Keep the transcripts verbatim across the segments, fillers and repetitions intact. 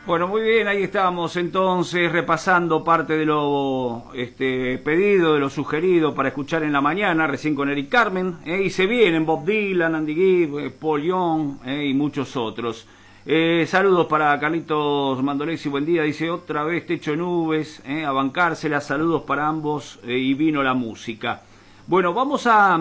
Bueno, muy bien, ahí estábamos entonces repasando parte de lo este, pedido, de lo sugerido para escuchar en la mañana, recién con Eric Carmen, eh, y se vienen Bob Dylan, Andy Gibb, eh, Paul Young eh, y muchos otros. Eh, saludos para Carlitos Mandolesi, buen día, dice otra vez techo nubes, eh, a bancársela, saludos para ambos eh, y vino la música. Bueno, vamos a...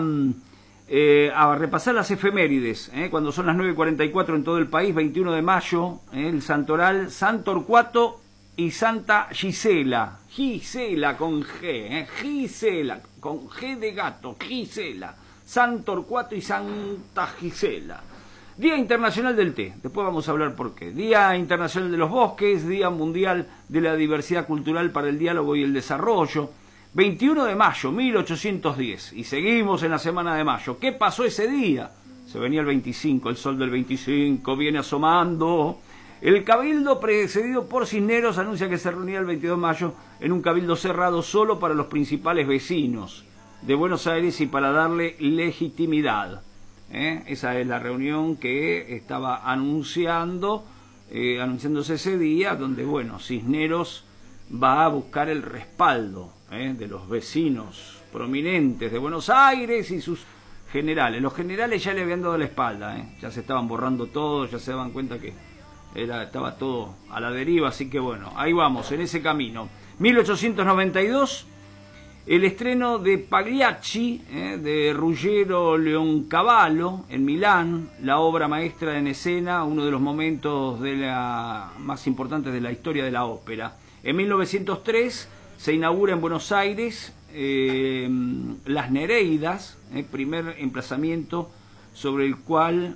Eh, a repasar las efemérides, eh, cuando son las nueve cuarenta y cuatro en todo el país, veintiuno de mayo, eh, el santoral San Torcuato y Santa Gisela, Gisela con G, eh, Gisela, con G de gato, Gisela, San Torcuato y Santa Gisela. Día Internacional del Té, después vamos a hablar por qué. Día Internacional de los Bosques, Día Mundial de la Diversidad Cultural para el Diálogo y el Desarrollo. veintiuno de mayo, mil ochocientos diez, y seguimos en la semana de mayo. ¿Qué pasó ese día? Se venía el veinticinco, el sol del veinticinco viene asomando. El cabildo, precedido por Cisneros, anuncia que se reunía el veintidós de mayo en un cabildo cerrado solo para los principales vecinos de Buenos Aires y para darle legitimidad. ¿Eh? Esa es la reunión que estaba anunciando, eh, anunciándose ese día, donde, bueno, Cisneros va a buscar el respaldo ¿eh? de los vecinos prominentes de Buenos Aires y sus generales. Los generales ya le habían dado la espalda, ¿eh? ya se estaban borrando todo, ya se daban cuenta que era, estaba todo a la deriva, así que bueno, ahí vamos, en ese camino. mil ochocientos noventa y dos, el estreno de Pagliacci, ¿eh? de Ruggero Leoncavallo, en Milán, la obra maestra en escena, uno de los momentos de la, más importantes de la historia de la ópera. En mil novecientos tres se inaugura en Buenos Aires eh, Las Nereidas, eh, primer emplazamiento sobre el cual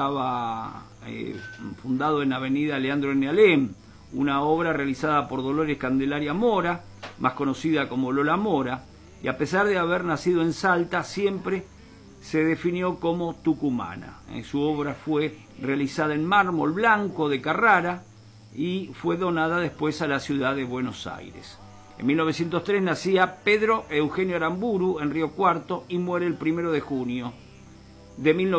estaba eh, fundado en Avenida Leandro N. Alem, una obra realizada por Dolores Candelaria Mora, más conocida como Lola Mora, y a pesar de haber nacido en Salta, siempre se definió como tucumana. Eh, su obra fue realizada en mármol blanco de Carrara, y fue donada después a la ciudad de Buenos Aires. En mil novecientos tres nacía Pedro Eugenio Aramburu en Río Cuarto y muere el primero de junio de mil novecientos